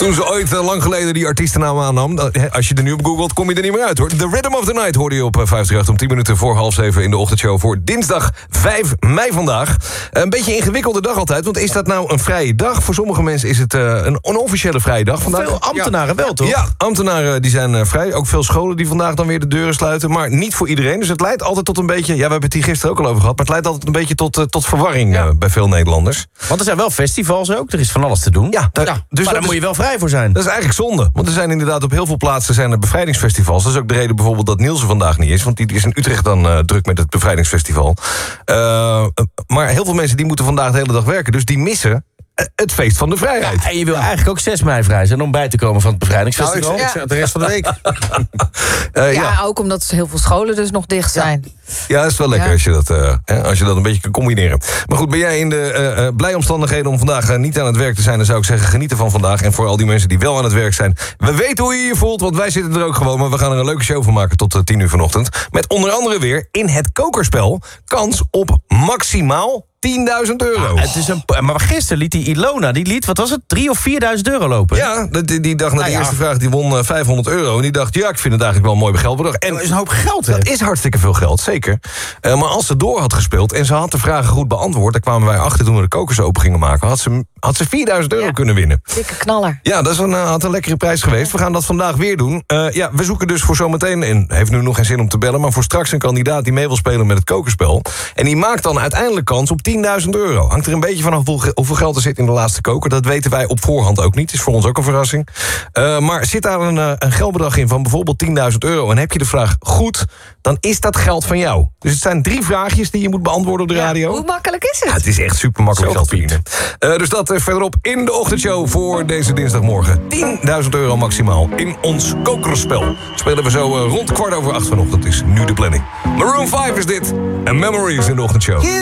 Toen ze ooit lang geleden die artiestennaam aannam... als je er nu op googelt, kom je er niet meer uit, hoor. The Rhythm of the Night hoorde je op 538 om 10 minuten voor 6:30 in de ochtendshow... voor dinsdag 5 mei vandaag. Een beetje een ingewikkelde dag altijd, want is dat nou een vrije dag? Voor sommige mensen is het een onofficiële vrije dag vandaag. Veel ambtenaren wel, toch? Ja, ambtenaren die zijn vrij. Ook veel scholen die vandaag dan weer de deuren sluiten. Maar niet voor iedereen. Dus het leidt altijd tot een beetje... Ja, we hebben het hier gisteren ook al over gehad. Maar het leidt altijd een beetje tot verwarring bij veel Nederlanders. Want er zijn wel festivals ook. Er is van alles te doen. Ja, dus daar moet je wel vrij voor zijn. Dat is eigenlijk zonde. Want er zijn inderdaad op heel veel plaatsen zijn er bevrijdingsfestivals. Dat is ook de reden bijvoorbeeld dat Niels er vandaag niet is. Want die is in Utrecht dan druk met het bevrijdingsfestival. Maar heel veel mensen die moeten vandaag de hele dag werken. Dus die missen het feest van de vrijheid. Ja, en je wil eigenlijk ook 6 mei vrij zijn om bij te komen van het bevrijdingsfestival. Nou, de rest van de week. Ook omdat heel veel scholen dus nog dicht zijn. Ja, dat is wel lekker als je dat een beetje kan combineren. Maar goed, ben jij in de blije omstandigheden om vandaag niet aan het werk te zijn... dan zou ik zeggen, genieten van vandaag. En voor al die mensen die wel aan het werk zijn... we weten hoe je je voelt, want wij zitten er ook gewoon... maar we gaan er een leuke show van maken tot 10 uur vanochtend. Met onder andere weer in het kokerspel... kans op maximaal €10.000. Het is maar gisteren liet die Ilona, wat was het, 3.000 of 4.000 euro lopen? Ja, die dacht na de eerste vraag, die won €500. En die dacht, ja, ik vind het eigenlijk wel een mooi geldbedrag. En dat is een hoop geld, hè? Dat is hartstikke veel geld, zeker. Maar als ze door had gespeeld en ze had de vragen goed beantwoord... daar kwamen wij achter toen we de kokers open gingen maken... had ze €4.000 kunnen winnen. Dikke knaller. Ja, dat is had een lekkere prijs geweest. We gaan dat vandaag weer doen. We zoeken dus voor zometeen, en heeft nu nog geen zin om te bellen... maar voor straks een kandidaat die mee wil spelen met het kokerspel. En die maakt dan uiteindelijk kans op €10.000. Hangt er een beetje vanaf hoeveel geld er zit in de laatste koker. Dat weten wij op voorhand ook niet. Is voor ons ook een verrassing. Maar zit daar een geldbedrag in van bijvoorbeeld €10.000... en heb je de vraag goed, dan is dat geld van jou. Dus het zijn 3 vraagjes die je moet beantwoorden op de radio. Hoe makkelijk is het? Ja, het is echt super makkelijk geld verdienen. Dus dat verderop in de ochtendshow voor deze dinsdagmorgen. €10.000 maximaal in ons kokerspel. Spelen we zo rond 7:15 vanochtend. Is nu de planning. Maroon 5 is dit. En Memories in de ochtendshow.